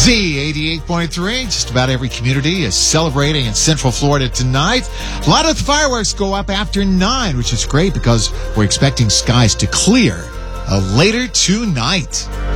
Z88.3. Just about every community is celebrating in Central Florida tonight. A lot of the fireworks go up after 9, which is great because we're expecting skies to clear later tonight.